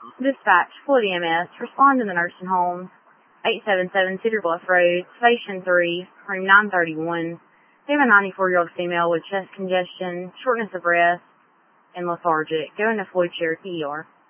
Dispatch, Floyd EMS, respond to the nursing home, 877 Cedar Bluff Road, Station 3, room 931. They have a 94-year-old female with chest congestion, shortness of breath, and lethargic. Go into Floyd Cherokee ER.